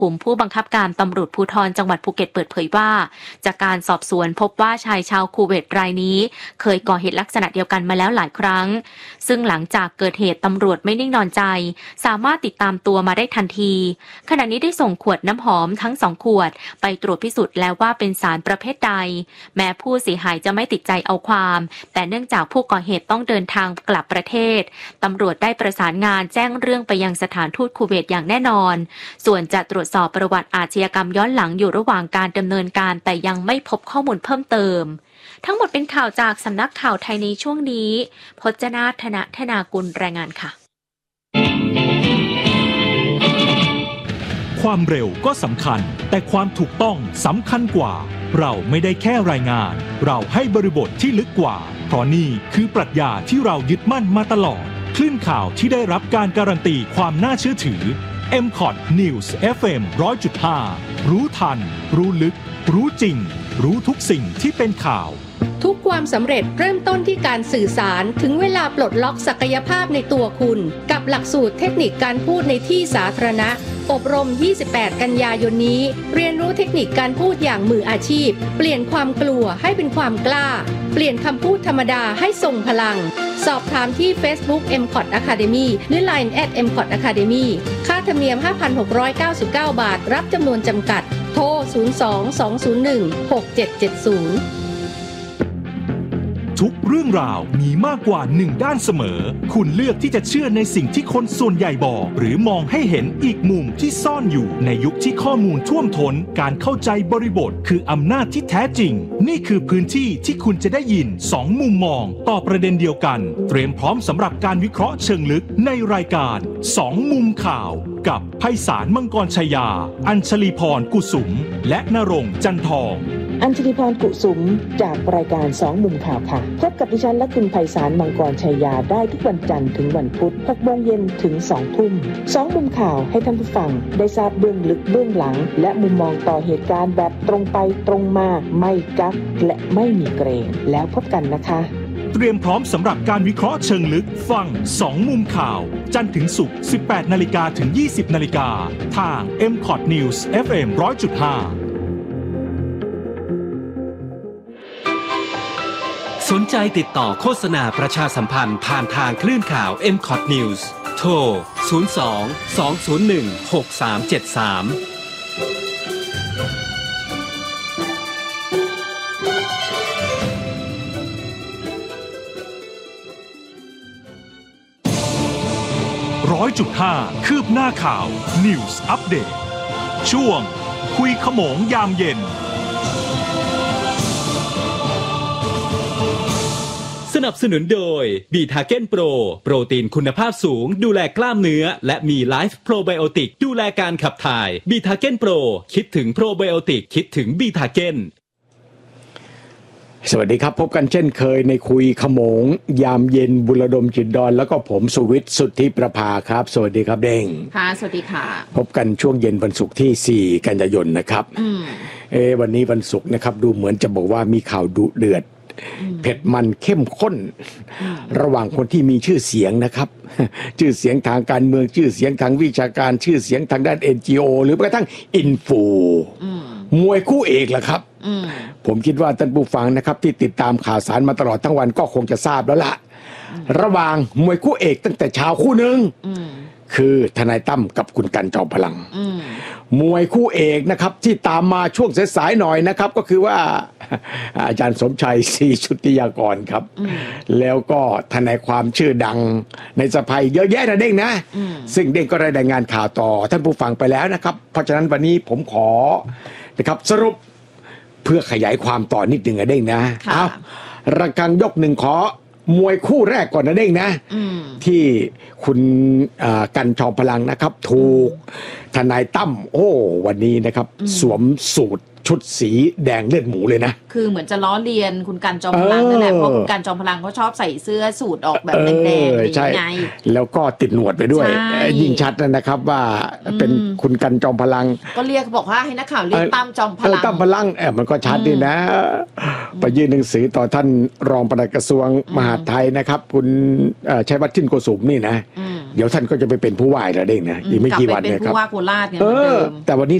กลุ่มผู้บังคับการตำรวจภูธรจังหวัดภูเก็ตเปิดเผยว่าจากการสอบสวนพบว่าชายชาวคูเวตรายนี้เคยก่อเหตุลักษณะเดียวกันมาแล้วหลายครั้งซึ่งหลังจากเกิดเหตุตำรวจไม่นิ่งนอนใจสามารถติดตามตัวมาได้ทันทีขณะนี้ได้ส่งขวดน้ำหอมทั้ง2ขวดไปตรวจพิสูจน์แล้วว่าเป็นสารประเภทใดแม้ผู้เสียหายจะไม่ติดใจเอาความแต่เนื่องจากผู้ก่อเหตุต้องเดินทางกลับประเทศตำรวจได้ประสานงานแจ้งเรื่องไปยังสถานทูตคูเวตอย่างแน่นอนส่วนจะตรวจสอบประวัติอาชญากรรมย้อนหลังอยู่ระหว่างการดำเนินการแต่ยังไม่พบข้อมูลเพิ่มเติมทั้งหมดเป็นข่าวจากสำนักข่าวไทยในช่วงนี้พจนาธนธนากุลรายงานค่ะความเร็วก็สำคัญแต่ความถูกต้องสำคัญกว่าเราไม่ได้แค่รายงานเราให้บริบทที่ลึกกว่าเพราะนี่คือปรัชญาที่เรายึดมั่นมาตลอดคลื่นข่าวที่ได้รับการการันตีความน่าเชื่อถือ MCOT News FM 100.5 รู้ทันรู้ลึกรู้จริงรู้ทุกสิ่งที่เป็นข่าวทุกความสำเร็จเริ่มต้นที่การสื่อสารถึงเวลาปลดล็อกศักยภาพในตัวคุณกับหลักสูตรเทคนิคการพูดในที่สาธารณะอบรม28กันยายนนี้เรียนรู้เทคนิคการพูดอย่างมืออาชีพเปลี่ยนความกลัวให้เป็นความกล้าเปลี่ยนคำพูดธรรมดาให้ทรงพลังสอบถามที่ Facebook MCOT Academy หรือ Line @MCOT Academy ค่าธรรมเนียม 5,699 บาทรับจำนวนจำกัดโทร 02-201-6770 ทุกเรื่องราวมีมากกว่า1ด้านเสมอคุณเลือกที่จะเชื่อในสิ่งที่คนส่วนใหญ่บอกหรือมองให้เห็นอีกมุมที่ซ่อนอยู่ในยุคที่ข้อมูลท่วมท้นการเข้าใจบริบทคืออำนาจที่แท้จริงนี่คือพื้นที่ที่คุณจะได้ยิน2มุมมองต่อประเด็นเดียวกันเตรียมพร้อมสำหรับการวิเคราะห์เชิงลึกในรายการ2มุมข่าวกับไพศาลมังกรชัยยาอัญชลีพรกุสุมและณรงค์จันทองอัญชลีพรกุสุมจากรายการ2มุมข่าวค่ะพบกับดิฉันและคุณไพศาลมังกรชัยยาได้ทุกวันจันทร์ถึงวันพุธ 6 โมงเย็นถึง 2 ทุ่ม2มุมข่าวให้ท่านผู้ฟังได้ทราบเบื้องลึกเบื้องหลังและมุมมองต่อเหตุการณ์แบบตรงไปตรงมาไม่กักและไม่มีเกรงแล้วพบกันนะคะเตรียมพร้อมสำหรับการวิเคราะห์เชิงลึกฟัง2มุมข่าวจันทร์ถึงศุกร์ 18:00 นถึง 20:00 นทาง MCOT News FM 100.5 สนใจติดต่อโฆษณาประชาสัมพันธ์ผ่านทางคลื่นข่าว MCOT News โทร 02-201-6373 100.5 คืบหน้าข่าว News Update ช่วงคุยขโมงยามเย็นสนับสนุนโดยบีทาเก้นโปรโปรตีนคุณภาพสูงดูแลกล้ามเนื้อและมีไลฟ์โปรไบโอติกดูแลการขับถ่ายบีทาเก้นโปรคิดถึงโปรไบโอติกคิดถึงบีทาเก้นสวัสดีครับพบกันเช่นเคยในคุยขโมงยามเย็นบุรดมจิตดอนแล้วก็ผมสุวิทย์สุทธิประภาครับสวัสดีครับเด้งค่ะสวัสดีค่ะพบกันช่วงเย็นวันศุกร์ที่4กันยายนนะครับวันนี้วันศุกร์นะครับดูเหมือนจะบอกว่ามีข่าวดุเดือดเผ็ดมันเข้มข้นระหว่างคนที่มีชื่อเสียงนะครับชื่อเสียงทางการเมืองชื่อเสียงทางวิชาการชื่อเสียงทางด้าน NGO หรือแม้กระทั่งอินฟูมวยคู่เอกล่ะครับผมคิดว่าท่านผู้ฟังนะครับที่ติดตามข่าวสารมาตลอดทั้งวันก็คงจะทราบแล้วล่ะระหว่างมวยคู่เอกตั้งแต่เช้าคู่นึงคือทนายตั้มกับคุณกันจอมพลังมวยคู่เอกนะครับที่ตามมาช่วงสายๆหน่อยนะครับก็คือว่าอาจารย์สมชัยศรีชุติยากรครับแล้วก็ทนายความชื่อดังในสภาเยอะแยะนะเด้งนะซึ่งเด้งก็ได้รายงานข่าวต่อท่านผู้ฟังไปแล้วนะครับเพราะฉะนั้นวันนี้ผมขอนะครับสรุปเพื่อขยายความต่อนิดนึงนะเด้งนะเอาระฆังยกหนึ่งขอมวยคู่แรกก่อนนะเด้งนะที่คุณกันจอมพลังนะครับถูกทนายตั้มวันนี้นะครับสวมสูทชุดสีแดงเลือดหมูเลยนะคือเหมือนจะล้อเลียนคุณกันจอมพลังนั่นแหละเพราะคุณกันจอมพลังเขาชอบใส่เสื้อสูทออกแบบแดงๆนี่ไงแล้วก็ติดหนวดไปด้วยยิ่งชัดนะครับว่าเป็นคุณกันจอมพลังก็เรียกบอกว่าให้นักข่าวเรียกตั้มจอมพลังตั้มพลังมันก็ชัดดีนะไปยื่นหนังสือต่อท่านรองปลัดกระทรวงมหาดไทยนะครับคุณชัยวัฒน์ชินโกสุมนี่นะเดี๋ยวท่านก็จะไปเป็นผู้ว่าแล้วเด้งนะอีกไม่กี่วันเนี่ยครับกลับไปเป็นผู้ว่าโคราชเนี่ยแต่วันนี้